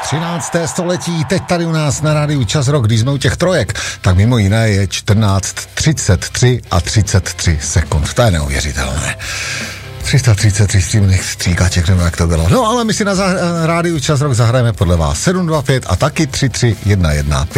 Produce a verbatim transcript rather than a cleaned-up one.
třinácté století, teď tady u nás na rádiu Čas Rock, když jsme u těch trojek, tak mimo jiné je čtrnáct třicet tři a třicet tři sekund. To je neuvěřitelné. tři sta třicet tři stříbrných stříkaček, nebo jak to bylo. No ale my si na, za- na rádiu Čas Rock zahrajeme podle vás sedm dva pět a taky tři tři jedna jedna pět.